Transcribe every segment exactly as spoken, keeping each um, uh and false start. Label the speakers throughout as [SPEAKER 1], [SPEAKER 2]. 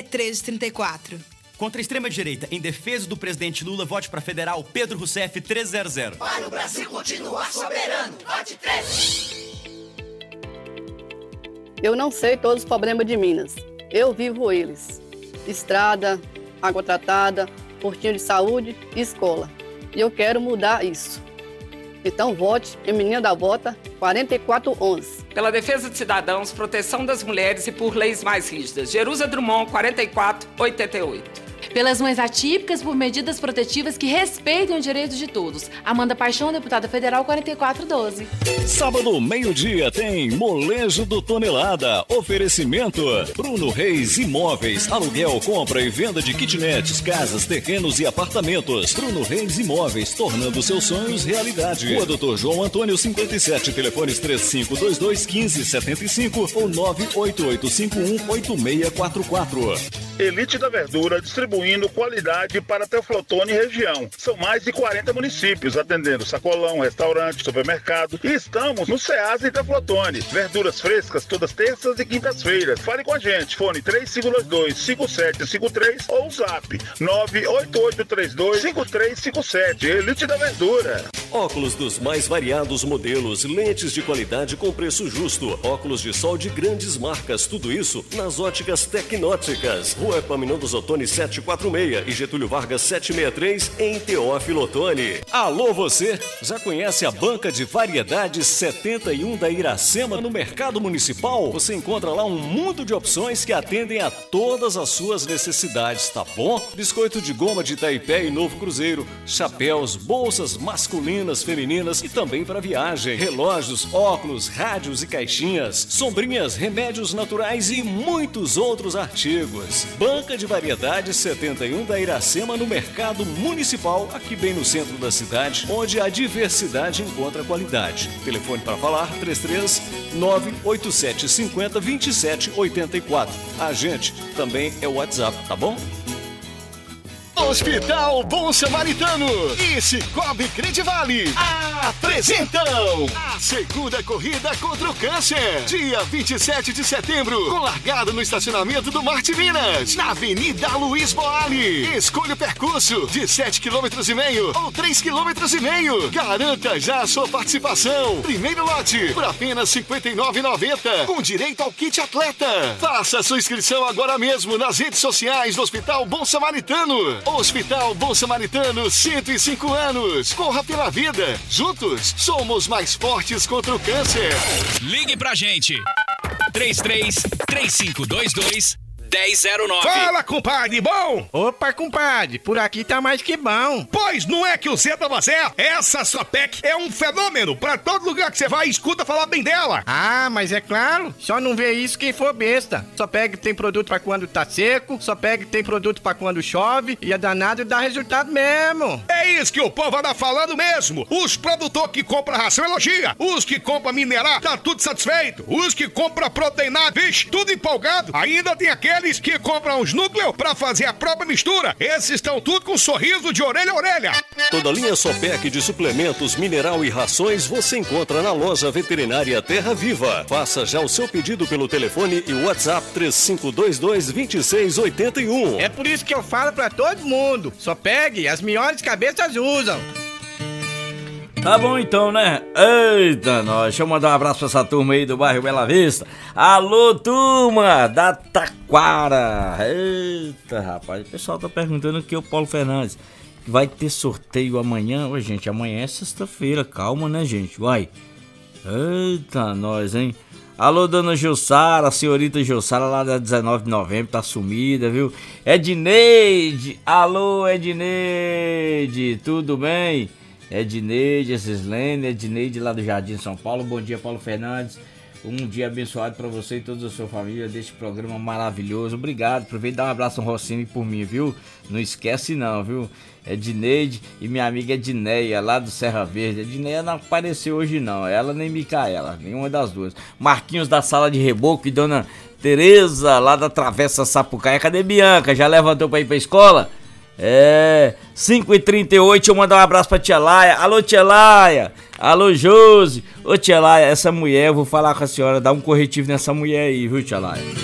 [SPEAKER 1] treze trinta e quatro.
[SPEAKER 2] Contra a extrema-direita, em defesa do presidente Lula, vote para federal Pedro Rousseff trezentos.
[SPEAKER 3] Para o Brasil continuar soberano, vote treze.
[SPEAKER 4] Eu não sei todos os problemas de Minas. Eu vivo eles. Estrada, água tratada, postinho de saúde e escola. E eu quero mudar isso. Então vote em Menina da Vota quatro quatro um um.
[SPEAKER 5] Pela defesa de cidadãos, proteção das mulheres e por leis mais rígidas. Jerusa Drummond, quarenta e quatro oitenta e oito.
[SPEAKER 6] Pelas mães atípicas, por medidas protetivas que respeitem os direitos de todos. Amanda Paixão, deputada federal, quarenta e quatro doze.
[SPEAKER 7] Sábado, meio-dia, tem Molejo do Tonelada. Oferecimento Bruno Reis Imóveis. Aluguel, compra e venda de kitnets, casas, terrenos e apartamentos. Bruno Reis Imóveis, tornando seus sonhos realidade. Rua Doutor João Antônio, cinquenta e sete. Telefones três cinco dois dois, um cinco sete cinco ou nove oito oito cinco um oito seis quatro quatro.
[SPEAKER 8] Elite da Verdura, distribuindo qualidade para Teoflotone e região. São mais de quarenta municípios, atendendo sacolão, restaurante, supermercado. E estamos no Ceasa e Teoflotone. Verduras frescas todas terças e quintas-feiras. Fale com a gente. Fone três cinco dois dois, cinco sete cinco três ou zap nove oito oito três dois, cinco três cinco sete. Elite da Verdura.
[SPEAKER 7] Óculos dos mais variados modelos, lentes de qualidade com preço justo, óculos de sol de grandes marcas, tudo isso nas óticas Tecnóticas. Rua Epaminondas Ottoni setecentos e quarenta e seis e Getúlio Vargas setecentos e sessenta e três em Teófilo Otoni. Alô você, já conhece a Banca de Variedades setenta e um da Iracema no Mercado Municipal? Você encontra lá um mundo de opções que atendem a todas as suas necessidades, tá bom? Biscoito de goma de Itaipé e Novo Cruzeiro, chapéus, bolsas masculinas, femininas e também para viagem, relógios, óculos, rádios e caixinhas, sombrinhas, remédios naturais e muitos outros artigos. Banca de Variedades setenta e um da Iracema no Mercado Municipal, aqui bem no centro da cidade, onde a diversidade encontra qualidade. Telefone para falar três três nove oito sete cinco zero dois sete oito quatro. A gente também é o WhatsApp, tá bom?
[SPEAKER 9] Hospital Bom Samaritano e Cicobi Credivale apresentam a segunda corrida contra o câncer, dia vinte e sete de setembro, com largada no estacionamento do Marte Minas, na Avenida Luiz Boali. Escolha o percurso de sete quilômetros e meio ou três quilômetros e meio. Garanta já a sua participação. Primeiro lote por apenas cinquenta e nove reais e noventa centavos, com direito ao kit atleta. Faça sua inscrição agora mesmo nas redes sociais do Hospital Bom Samaritano. Hospital Bom Samaritano, cento e cinco anos. Corra pela vida. Juntos, somos mais fortes contra o câncer.
[SPEAKER 10] Ligue pra gente. três três três cinco dois dois dez zero nove.
[SPEAKER 11] Fala, compadre, bom?
[SPEAKER 12] Opa, compadre, por aqui tá mais que bom.
[SPEAKER 11] Pois não é que o Zé tava certo? Essa Sopec é um fenômeno. Pra todo lugar que você vai, escuta falar bem dela.
[SPEAKER 12] Ah, mas é claro, só não vê isso quem for besta. Sopec tem produto pra quando tá seco, Sopec tem produto pra quando chove, e é danado e dá resultado mesmo.
[SPEAKER 11] É isso que o povo anda falando mesmo. Os produtores que compram ração elogia. Os que compram minerar, tá tudo satisfeito. Os que compram proteinado, vixe, tudo empolgado. Ainda tem aquele Eles que compram os núcleos pra fazer a própria mistura. Esses estão tudo com um sorriso de orelha a orelha.
[SPEAKER 7] Toda a linha Sopec de suplementos, mineral e rações você encontra na loja veterinária Terra Viva. Faça já o seu pedido pelo telefone e WhatsApp três cinco dois dois, dois seis oito um.
[SPEAKER 12] É por isso que eu falo pra todo mundo. Sopec, as melhores cabeças usam.
[SPEAKER 13] Tá bom então, né? Eita, nós. Deixa eu mandar um abraço pra essa turma aí do bairro Bela Vista. Alô, turma da Taquara. Eita, rapaz, o pessoal tá perguntando aqui o Paulo Fernandes. Vai ter sorteio amanhã? Ô, gente, amanhã é sexta-feira. Calma, né, gente? Vai. Eita, nós, hein? Alô, dona Gilsara, a senhorita Gilsara lá da dezenove de novembro, tá sumida, viu? Edneide. Alô, Edneide. Tudo bem? Edneide, Cislene, Edneide lá do Jardim São Paulo. Bom dia, Paulo Fernandes. Um dia abençoado para você e toda a sua família deste programa maravilhoso. Obrigado. Aproveita e dá um abraço ao Rossini por mim, viu? Não esquece não, viu? Edneide e minha amiga Edneia lá do Serra Verde. Edneia não apareceu hoje não, ela nem Micaela, nenhuma das duas. Marquinhos da Sala de Reboco e dona Tereza lá da Travessa Sapucaia. Cadê Bianca? Já levantou para ir pra escola? É, cinco e trinta e oito, deixa eu mandar um abraço pra tia Laia. Alô, tia Laia. Alô, Josi. Ô, tia Laia, essa mulher, eu vou falar com a senhora, dá um corretivo nessa mulher aí, viu, tia Laia?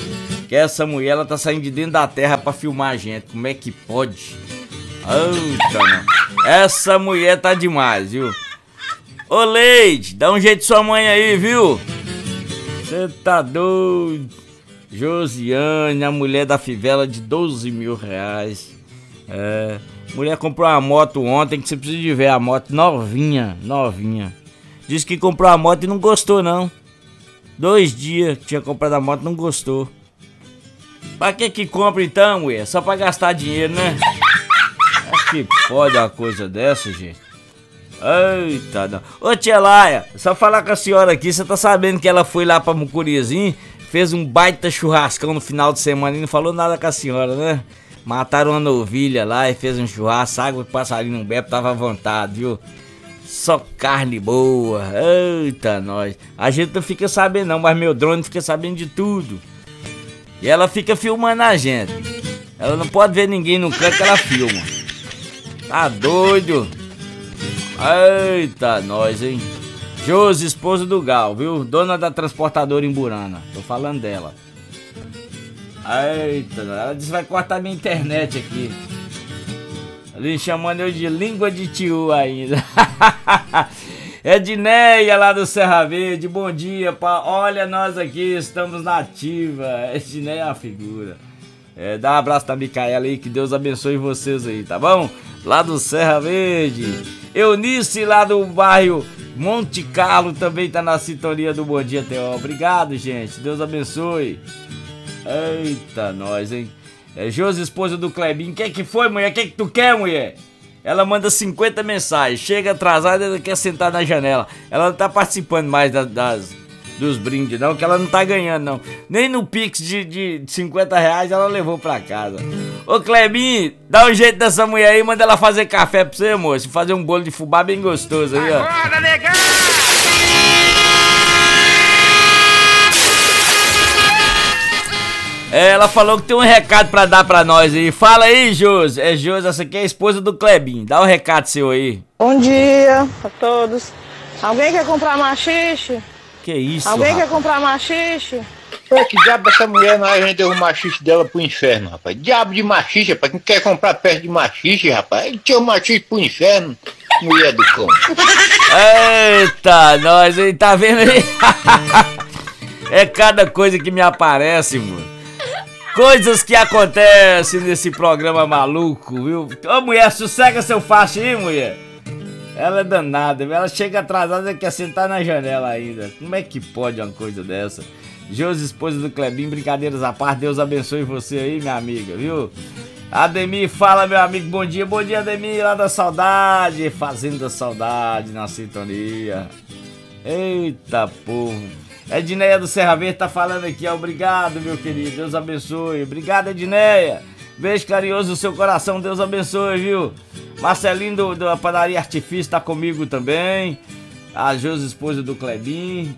[SPEAKER 13] que essa mulher, ela tá saindo de dentro da terra pra filmar a gente. Como é que pode? Eita, mano. Essa mulher tá demais, viu? Ô, Leide, dá um jeito de sua mãe aí, viu? Você tá doido. Josiane, a mulher da fivela de doze mil reais. É... Mulher comprou uma moto ontem, que você precisa de ver a moto novinha, novinha. Disse que comprou a moto e não gostou, não. Dois dias que tinha comprado a moto, não gostou. Pra que que compra então, mulher? Só pra gastar dinheiro, né? Acho que pode uma coisa dessa, gente. Eita, não. Ô, tia Laia, só falar com a senhora aqui, você tá sabendo que ela foi lá pra Mucurizinho, fez um baita churrascão no final de semana e não falou nada com a senhora, né? Mataram uma novilha lá e fez um churrasco, água que passarinho não bebe, tava à vontade, viu? Só carne boa, eita nós. A gente não fica sabendo não, mas meu drone fica sabendo de tudo. E ela fica filmando a gente. Ela não pode ver ninguém no canto que ela filma. Tá doido? Eita nós, hein? Josi, esposa do Gal, viu? Dona da transportadora em Burana. Tô falando dela. Eita, ela disse que vai cortar minha internet aqui. Ali chamando eu de língua de tio ainda. Edneia lá do Serra Verde, bom dia, pá. Olha nós aqui, estamos na ativa. Edneia é uma figura. É, dá um abraço pra Micaela aí, que Deus abençoe vocês aí, tá bom? Lá do Serra Verde. Eunice lá do bairro Monte Carlo também tá na sintonia do Bom Dia T O. Obrigado, gente. Deus abençoe. Eita, nós, hein? É Josi, esposa do Clebinho. O que que foi, mulher? O que que tu quer, mulher? Ela manda cinquenta mensagens. Chega atrasada e ela quer sentar na janela. Ela não tá participando mais das, das, dos brindes, não. Que ela não tá ganhando, não. Nem no Pix de, de cinquenta reais ela levou pra casa. Ô, Clebinho, dá um jeito dessa mulher aí. Manda ela fazer café pra você, moço. Fazer um bolo de fubá bem gostoso aí, ó.
[SPEAKER 3] Agora, legal!
[SPEAKER 13] Ela falou que tem um recado pra dar pra nós aí. Fala aí, Josi. É Josi, essa aqui é a esposa do Clebinho. Dá um recado seu aí.
[SPEAKER 1] Bom dia a todos. Alguém quer comprar machixe?
[SPEAKER 13] Que isso,
[SPEAKER 1] Alguém
[SPEAKER 13] rapaz?
[SPEAKER 1] quer comprar machixe?
[SPEAKER 14] Ué, que diabo dessa mulher não vendeu o machixe dela pro inferno, rapaz? Diabo de machixe, rapaz. Quem quer comprar perto de machixe, rapaz? Ele tinha o machixe pro inferno. Mulher do cão.
[SPEAKER 13] Eita, nós aí, tá vendo aí? É cada coisa que me aparece, mano. Coisas que acontecem nesse programa maluco, viu? Ô, mulher, sossega seu facho aí, mulher. Ela é danada, viu? Ela chega atrasada e quer sentar na janela ainda. Como é que pode uma coisa dessa? Josi, esposa do Clebinho, brincadeiras à parte, Deus abençoe você aí, minha amiga, viu? Ademir, fala, meu amigo, bom dia. Bom dia, Ademir, lá da Saudade. Fazenda Saudade na sintonia. Eita, povo. Edneia do Serra Verde tá falando aqui, ó. Obrigado, meu querido. Deus abençoe. Obrigado, Edneia. Beijo carinhoso no seu coração. Deus abençoe, viu? Marcelinho do, da Padaria Artifício tá comigo também. A Josi, esposa do Clebinho.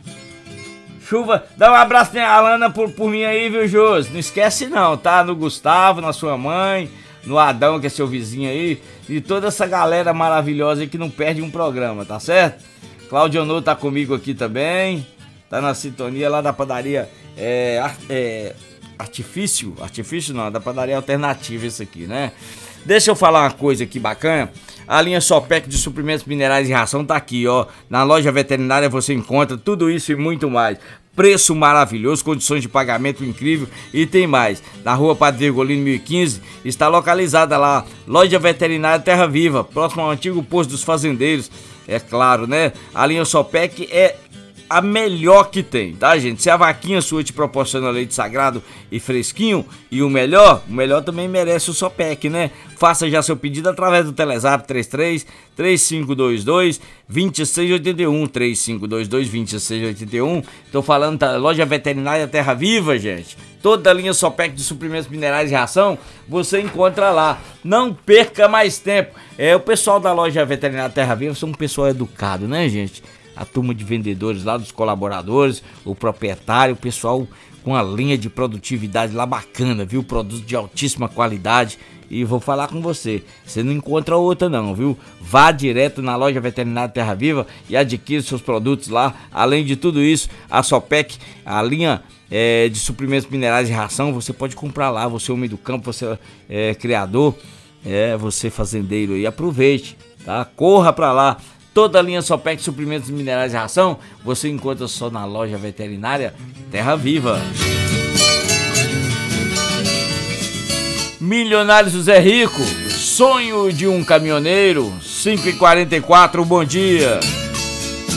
[SPEAKER 13] Chuva, dá um abraço pra Alana por, por mim aí, viu, Josi? Não esquece não, tá? No Gustavo, na sua mãe, no Adão, que é seu vizinho aí. E toda essa galera maravilhosa aí que não perde um programa, tá certo? Claudio Ono tá comigo aqui também. Tá na sintonia lá da padaria é, é, Artifício. Artifício não, da padaria alternativa isso aqui, né? Deixa eu falar uma coisa aqui bacana. A linha Sopec de suprimentos minerais e ração tá aqui, ó. Na loja veterinária você encontra tudo isso e muito mais. Preço maravilhoso, condições de pagamento incrível e tem mais. Na rua Padre Virgolino mil e quinze está localizada lá, loja veterinária Terra Viva, próximo ao antigo posto dos fazendeiros. É claro, né? A linha Sopec é a melhor que tem, tá, gente? Se a vaquinha sua te proporciona leite sagrado e fresquinho, e o melhor, o melhor também merece o Sopec, né? Faça já seu pedido através do Telezap três três, três cinco dois dois, dois seis oito um, três cinco dois dois, dois seis oito um. Tô falando da loja veterinária Terra Viva, gente. Toda a linha Sopec de suprimentos minerais e ração, você encontra lá. Não perca mais tempo. É, o pessoal da loja veterinária Terra Viva são um pessoal educado, né, gente? A turma de vendedores lá, dos colaboradores, o proprietário, o pessoal com a linha de produtividade lá bacana, viu? Produto de altíssima qualidade. E vou falar com você, você não encontra outra não, viu? Vá direto na loja veterinária Terra Viva e adquira seus produtos lá. Além de tudo isso, a Sopec, a linha é, de suprimentos minerais e ração, você pode comprar lá. Você é homem do campo, você é criador, é, você fazendeiro aí, aproveite, tá? Corra pra lá. Toda a linha Sopec Suprimentos Minerais e Ração você encontra só na loja veterinária Terra Viva. Milionários do Zé Rico, sonho de um caminhoneiro, cinco e quarenta e quatro, bom dia.